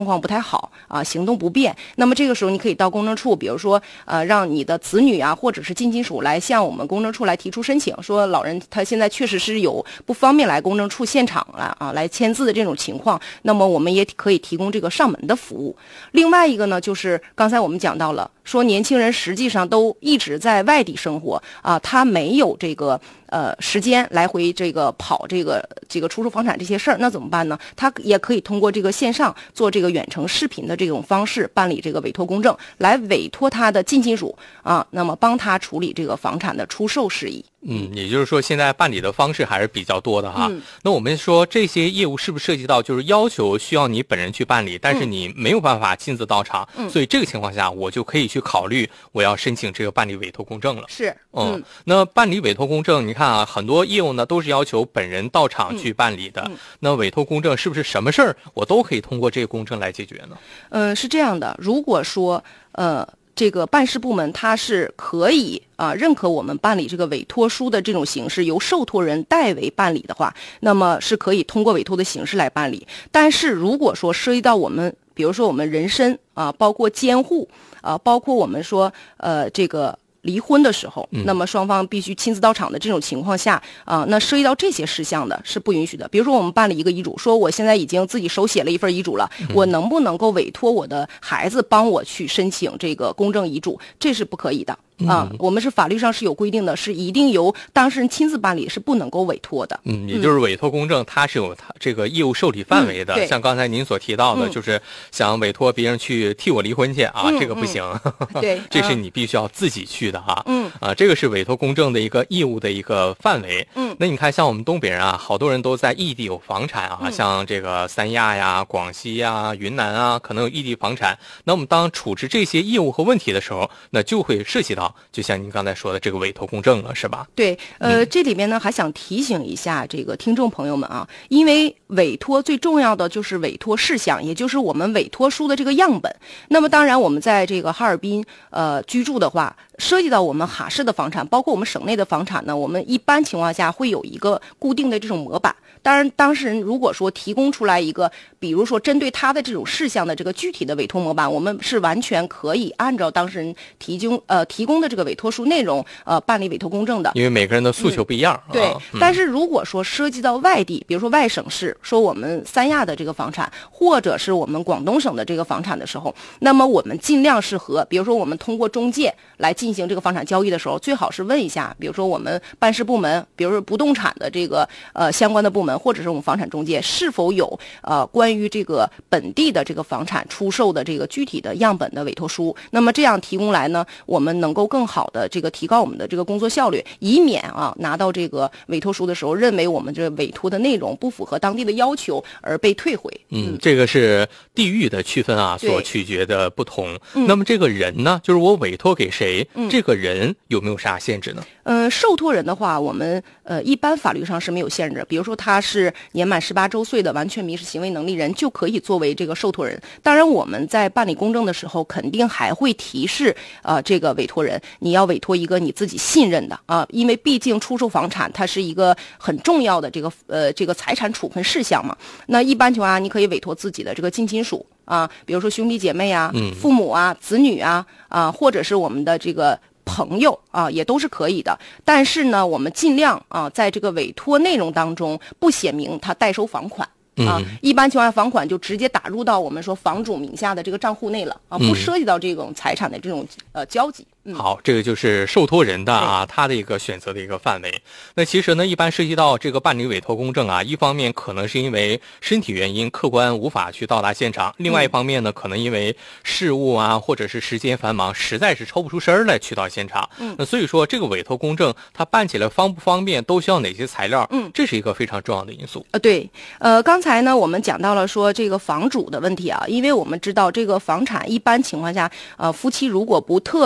况不太好啊，行动不便，那么这个时候你可以到公证处，比如说让你的子女啊，或者是近亲属来向我们公证处来提出申请，说老人他现在确实是有不方便来公证处现场了啊，来签字的这种情况，那么我们也可以提供这个上门的服务。另外一个呢，就是刚才我们讲到了，说年轻人实际上都一直在外地生活啊，他没有这个时间来回这个跑这个出售房产这些事儿，那怎么办呢？他也可以通过这个线上做这个远程视频的这种方式办理这个委托公证，来委托他的近亲属啊，那么帮他处理这个房产的出售事宜。 也就是说现在办理的方式还是比较多的哈。那我们说这些业务是不是涉及到就是要求需要你本人去办理，但是你没有办法亲自到场，所以这个情况下我就可以去考虑我要申请这个办理委托公证了。 是， 那办理委托公证，你看啊，很多业务呢都是要求本人到场去办理的。那委托公证是不是什么事儿我都可以通过这个公证来解决呢？ 是这样的，如果说这个办事部门它是可以认可我们办理这个委托书的这种形式，由受托人代为办理的话，那么是可以通过委托的形式来办理。但是如果说涉及到我们，比如说我们人身包括监护包括我们说这个离婚的时候，那么双方必须亲自到场的这种情况下那涉及到这些事项的是不允许的。比如说我们办了一个遗嘱，说我现在已经自己手写了一份遗嘱了，我能不能够委托我的孩子帮我去申请这个公证遗嘱？这是不可以的。我们是法律上是有规定的，是一定由当事人亲自办理，是不能够委托的。 也就是委托公证它是有它这个业务受理范围的。像刚才您所提到的，就是想委托别人去替我离婚去这个不行。 对， 这是你必须要自己去的这个是委托公证的一个义务的一个范围。那你看像我们东北人好多人都在异地有房产像这个三亚呀、广西呀、云南可能有异地房产。那我们当处置这些业务和问题的时候，那就会涉及到就像您刚才说的这个委托公证了，是吧？ 对，这里面呢还想提醒一下这个听众朋友们因为委托最重要的就是委托事项，也就是我们委托书的这个样本。那么当然我们在这个哈尔滨居住的话，涉及到我们哈市的房产，包括我们省内的房产呢，我们一般情况下会有一个固定的这种模板。当然当事人如果说提供出来一个比如说针对他的这种事项的这个具体的委托模板，我们是完全可以按照当事人提供的这个委托书内容办理委托公证的。 因为每个人的诉求不一样。 对，但是如果说涉及到外地，比如说外省市，说我们三亚的这个房产，或者是我们广东省的这个房产的时候，那么我们尽量是和比如说我们通过中介来进行这个房产交易的时候，最好是问一下比如说我们办事部门，比如说不动产的这个相关的部门，或者是我们房产中介是否有关于这个本地的这个房产出售的这个具体的样本的委托书。那么这样提供来呢，我们能够更好的这个提高我们的这个工作效率，以免拿到这个委托书的时候认为我们这委托的内容不符合当地的要求而被退回。 这个是地域的区分所取决的不同。那么这个人呢，就是我委托给谁，这个人有没有啥限制呢？ 受托人的话，我们一般法律上是没有限制，比如说他是年满18周岁的完全民事行为能力人，就可以作为这个受托人。当然我们在办理公证的时候，肯定还会提示这个委托人，你要委托一个你自己信任的因为毕竟出售房产它是一个很重要的这个财产处分事项嘛。那一般情况下，你可以委托自己的这个近亲属比如说兄弟姐妹父母子女或者是我们的这个朋友也都是可以的。但是呢，我们尽量在这个委托内容当中不写明他代收房款一般情况下房款就直接打入到我们说房主名下的这个账户内了不涉及到这种财产的这种交集。 好，这个就是受托人的他的一个选择的一个范围。那其实呢，一般涉及到这个办理委托公证一方面可能是因为身体原因客观无法去到达现场，另外一方面呢，可能因为事务或者是时间繁忙，实在是抽不出身来去到现场。那所以说这个委托公证它办起来方不方便，都需要哪些材料？这是一个非常重要的因素。 对，刚才呢我们讲到了说这个房主的问题因为我们知道这个房产一般情况下夫妻如果不特别的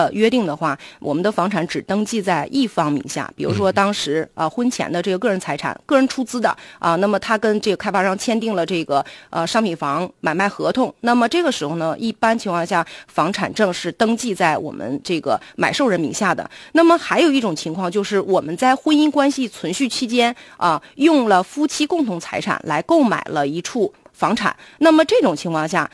的约定的话，我们的房产只登记在一方名下。比如说当时婚前的这个个人财产，个人出资的那么他跟这个开发商签订了这个商品房买卖合同，那么这个时候呢，一般情况下房产证是登记在我们这个买受人名下的。那么还有一种情况就是我们在婚姻关系存续期间用了夫妻共同财产来购买了一处房产，那么这种情况下，